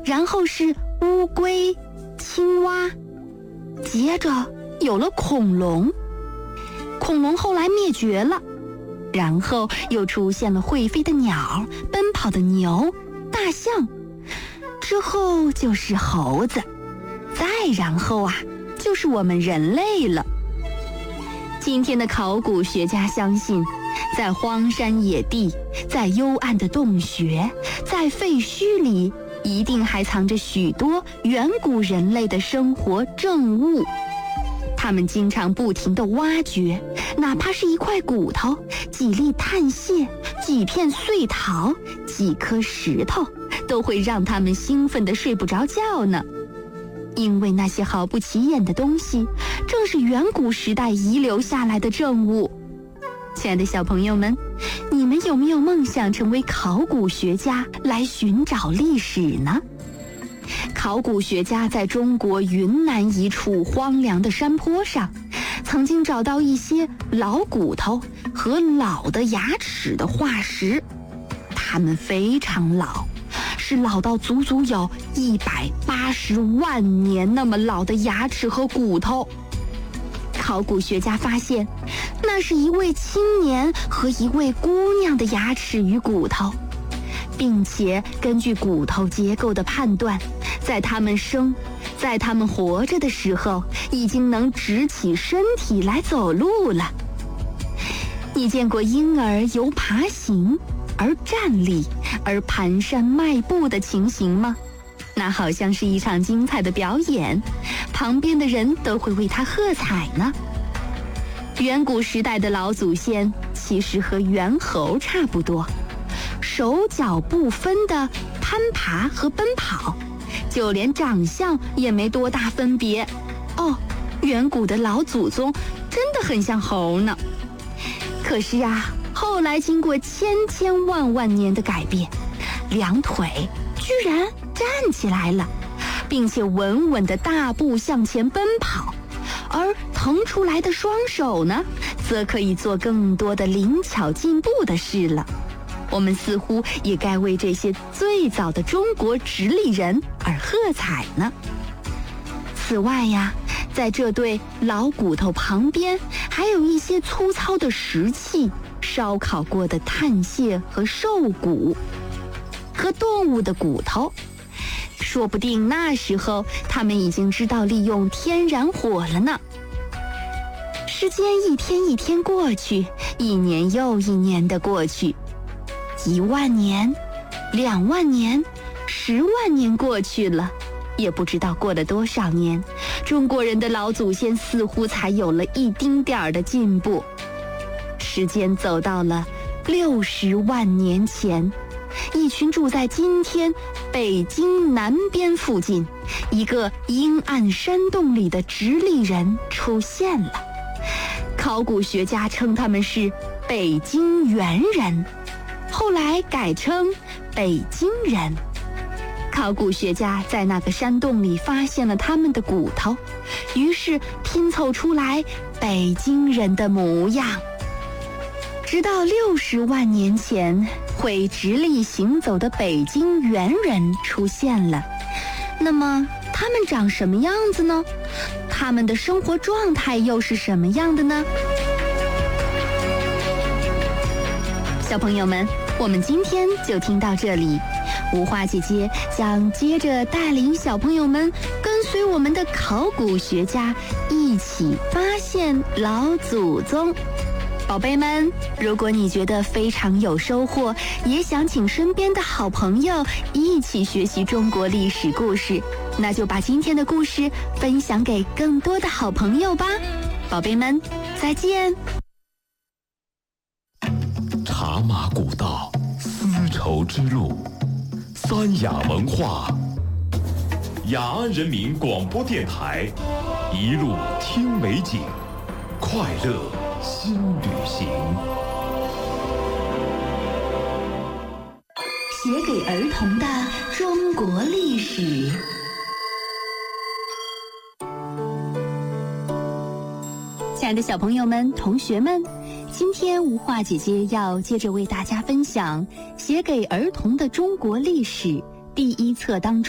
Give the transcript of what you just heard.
然后是乌龟、青蛙，接着有了恐龙。恐龙后来灭绝了，然后又出现了会飞的鸟、奔跑的牛、大象，之后就是猴子，再然后就是我们人类了。今天的考古学家相信，在荒山野地，在幽暗的洞穴，在废墟里，一定还藏着许多远古人类的生活证物。他们经常不停地挖掘，哪怕是一块骨头、几粒碳屑、几片碎陶、几颗石头，都会让他们兴奋地睡不着觉呢。因为那些毫不起眼的东西，正是远古时代遗留下来的证物。亲爱的小朋友们，你们有没有梦想成为考古学家来寻找历史呢？考古学家在中国云南一处荒凉的山坡上，曾经找到一些老骨头和老的牙齿的化石，它们非常老，是老到足足有180万年那么老的牙齿和骨头。考古学家发现，那是一位青年和一位姑娘的牙齿与骨头，并且根据骨头结构的判断，在他们活着的时候，已经能直起身体来走路了。你见过婴儿由爬行而站立而蹒跚迈步的情形吗？那好像是一场精彩的表演，旁边的人都会为他喝彩呢。远古时代的老祖先其实和猿猴差不多，手脚不分的攀爬和奔跑，就连长相也没多大分别。远古的老祖宗真的很像猴呢。可是后来经过千万年的改变，两腿居然站起来了，并且稳稳地大步向前奔跑，而腾出来的双手呢，则可以做更多的灵巧进步的事了。我们似乎也该为这些最早的中国直立人而喝彩呢。此外在这对老骨头旁边，还有一些粗糙的石器、烧烤过的碳屑和兽骨和动物的骨头，说不定那时候他们已经知道利用天然火了呢。时间一天一天过去，一年又一年的过去，1万年、2万年、10万年过去了，也不知道过了多少年，中国人的老祖先似乎才有了一丁点儿的进步。时间走到了60万年前，一群住在今天北京南边附近一个阴暗山洞里的直立人出现了。考古学家称他们是北京猿人，后来改称北京人。考古学家在那个山洞里发现了他们的骨头，于是拼凑出来北京人的模样。直到60万年前，会直立行走的北京猿人出现了。那么他们长什么样子呢？他们的生活状态又是什么样的呢？小朋友们，我们今天就听到这里。无花姐姐将接着带领小朋友们跟随我们的考古学家一起发现老祖宗。宝贝们，如果你觉得非常有收获，也想请身边的好朋友一起学习中国历史故事，那就把今天的故事分享给更多的好朋友吧。宝贝们，再见。 茶马古道，丝绸之路，三雅文化，雅安人民广播电台，一路听美景，快乐新旅行。 写给儿童的中国历史。亲爱的小朋友们、同学们，今天无话姐姐要接着为大家分享《写给儿童的中国历史》第1册当中